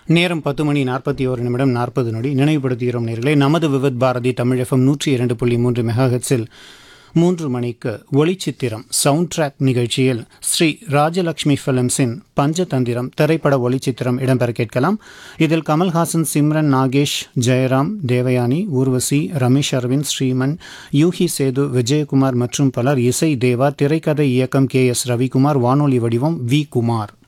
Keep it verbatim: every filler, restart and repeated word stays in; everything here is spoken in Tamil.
நேரம் பத்து மணி நாற்பத்தி ஒரு நிமிடம் நாற்பது நொடி. நினைவுபடுத்துகிறோம் நேர்களே, நமது விவித் பாரதி தமிழ் எஃப்எம் நூற்றி இரண்டு புள்ளி மூன்று மெகாஹெட்ஸில் மூன்று மணிக்கு ஒளிச்சித்திரம் சவுண்ட் ட்ராக் நிகழ்ச்சியில் ஸ்ரீ ராஜலக்ஷ்மி ஃபிலிம்ஸின் பஞ்சதந்திரம் திரைப்பட ஒளிச்சித்திரம் இடம்பெற கேட்கலாம். இதில் கமல்ஹாசன், சிம்ரன், நாகேஷ், ஜெயராம், தேவயானி, ஊர்வசி, ரமேஷ் அரவிந்த், ஸ்ரீமன், யூஹி சேது, விஜயகுமார் மற்றும் பலர். இசை தேவா. திரைக்கதை இயக்கம் கே எஸ் ரவிக்குமார். வானொலி வடிவம் வி குமார்.